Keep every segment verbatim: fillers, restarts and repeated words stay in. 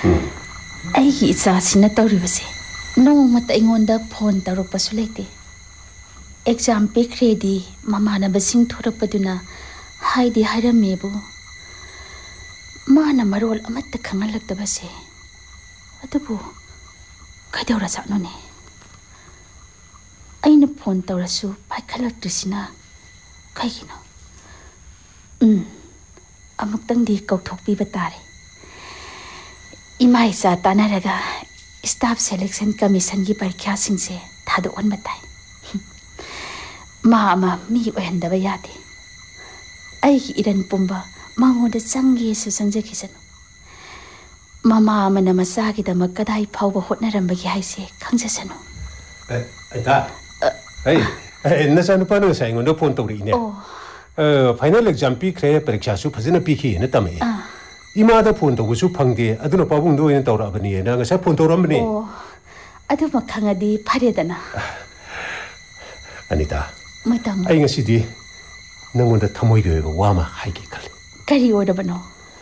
ꯑꯩꯒꯤ ꯏꯆꯥꯁꯤꯅ ꯇꯧꯔꯤꯕꯁꯦ ꯅꯣꯡꯃꯇ ꯑꯩꯉꯣꯟꯗ ꯐꯣꯟ ꯇꯧꯔꯛꯄꯁꯨ ꯂꯩꯇꯦ. ꯑꯦꯛꯖꯥꯝ ꯄꯤꯈ꯭ꯔꯦꯗꯤ ꯃꯃꯥꯟꯅꯕꯁꯤꯡ ꯊꯣꯔꯛꯄꯗꯨꯅ ꯍꯥꯏꯗꯤ ꯍꯥꯏꯔꯝꯃꯦꯕꯨ ꯃꯥꯅ ꯃꯔꯣꯜ ꯑꯃꯠꯇ ꯈꯪꯍꯜꯂꯛꯇꯕꯁꯦ ꯑꯗꯨꯕꯨ ꯀꯩꯗꯧꯔꯖꯥꯠꯅꯣꯅꯦ? ꯑꯩꯅ ꯐꯣꯟ ꯇꯧꯔꯁꯨ ꯄꯥꯏꯈꯠꯂꯛꯇ꯭ꯔꯤꯁꯤꯅ ꯀꯩꯒꯤꯅꯣ? ꯎꯝ ꯑꯃꯨꯛꯇꯪꯗꯤ ꯀꯧꯊꯣꯛꯄꯤꯕ ꯇꯥꯔꯦ. ꯏꯃꯥ ꯏꯆꯥ ꯇꯥꯟꯅꯔꯒ ꯁ꯭ꯇꯥꯐ ꯁꯦꯂꯦꯛꯁꯟ ꯀꯃꯤꯁꯟꯒꯤ ꯄꯔꯤꯈ꯭ꯌꯥꯁꯤꯡꯁꯦ ꯊꯥꯗꯣꯛꯍꯟꯕ ꯇꯥꯏ. ꯃꯥ ꯑꯃ ꯃꯤ ꯑꯣꯏꯍꯟꯗꯕ ꯌꯥꯗꯦ. ꯑꯩꯒꯤ ꯏꯔꯟ ꯄꯨꯝꯕ ꯃꯉꯣꯟꯗ ꯆꯪꯒꯦꯁꯨ ꯆꯪꯖꯈꯤꯁꯅꯨ. ꯃꯃꯥ ꯑꯃꯅ ꯃꯆꯥꯒꯤꯗꯃꯛ ꯀꯗꯥꯏ ꯐꯥꯎꯕ ꯍꯣꯠꯅꯔꯝꯕꯒꯦ ꯍꯥꯏꯁꯦ ꯈꯪꯖꯁꯅꯨ. ꯑꯩꯇꯥ, ꯑꯩ ꯅꯆꯥꯅꯨꯄꯥꯅ ꯉꯁꯥꯏ ꯑꯩꯉꯣꯟꯗ ꯐꯣꯟ ꯇꯧꯔꯛꯏꯅꯦ. ꯐꯥꯏꯅꯦꯜ ꯑꯦꯛꯖꯥꯝ ꯄꯤꯈ꯭ꯔꯦ, ꯄꯔꯤꯈ꯭ꯌꯥꯁꯨ ꯐꯖꯅ ꯄꯤꯈꯤꯅ ꯇꯝꯃꯛꯑꯦ. 이마다 폰도 그수 팡게 아두나 빠붕도 오는 떠라버니 내가 사 폰 떠라버니. 오, 아두 막강하디 파래다나. 아니다. 뭐다 뭐. 아이 것이디 너무나 터모이교회가 와마 하이게 갈래. 까리 오르버노.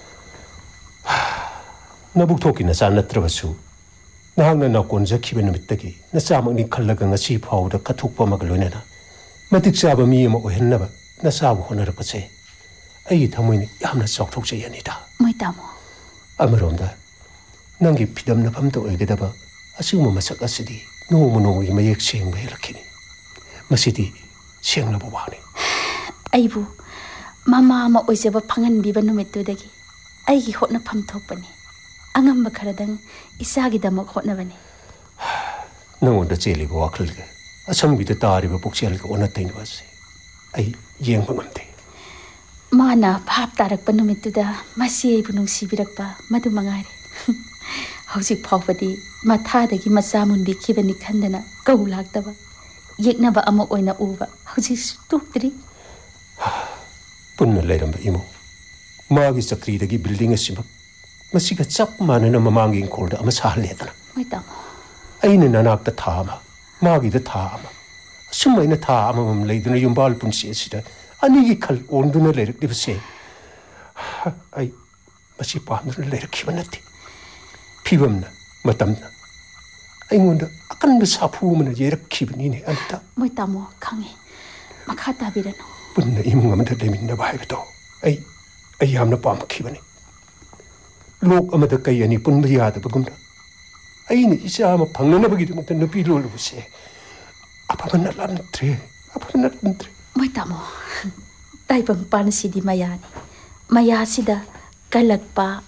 나북 토끼나 짠나 들어가수. 나하나 나 꼰자 키베는 밑다기. 나 싸먹니 칼라가 ngasi 파우다 카톡 막을 로네나. 마틱 싸바 미에마 오했나봐. 나 싸고 호너를 버세. 아이 터모이니 야나 썩톡제야니다. 뭐다 뭐. 아무런다. nangi pidam na pamto oigedaba asiuma masak asidi nomu nomu imayek sengba helakini masidi sengla bawani aibu mama ma oiseba phangan biba numitudagi aigi hotna pham thokpani angamba kharadang isagi damak hotna bani nangonda cheli ba wakhalga asangbi ta tari ba pokchel ga ona tain wase ai yeng bangamde mana phap tarak panumittuda masi aibu nungsibirakpa madu mangare hauzik phawpadi mathadagi macha munbi khibani khandana kau laktaba yeknaba ama oina uba hauzik tuktri punna leiramba imo magi sakri dagi building asima masiga chap manana mamangi kolda ama sahaledana moitam aina nanakta thama magi da thama sumaina thama mam leiduna yumbal punsi asida anigi khal onduna leirak dibse ai masi pamduna leirak khibanati 피범나 맞담나 아이몬다 아깐도 사푸문을 예락키브니네 안다 뭐다모 강해 막하다비라노 분나 이문가면 들리민나 바이브도 아이 아이 함나 빰키브니 록 아마다 까이아니 분무야다 버금다 아이는 이제 아마 방문나 버기도 못한 너비를 올보세 아빠만 날란트레 아빠만 날란트레 뭐다모 다이방 빠는시디 마야니 마야시다 갈락바